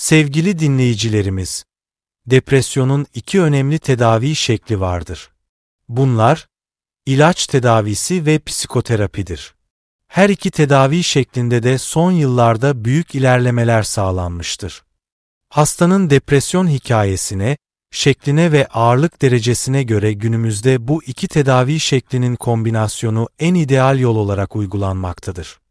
Sevgili dinleyicilerimiz, depresyonun iki önemli tedavi şekli vardır. Bunlar, ilaç tedavisi ve psikoterapidir. Her iki tedavi şeklinde de son yıllarda büyük ilerlemeler sağlanmıştır. Hastanın depresyon hikayesine, şekline ve ağırlık derecesine göre günümüzde bu iki tedavi şeklinin kombinasyonu en ideal yol olarak uygulanmaktadır.